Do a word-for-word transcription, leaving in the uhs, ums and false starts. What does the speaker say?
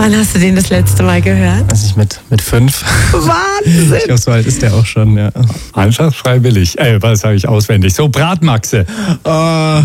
Wann hast du den das letzte Mal gehört? Weiß ich, mit, mit fünf. Wahnsinn! Ich glaube, so alt ist der auch schon, ja. Einfach freiwillig. Ey, was habe ich auswendig? So, Bratmaxe. Oh,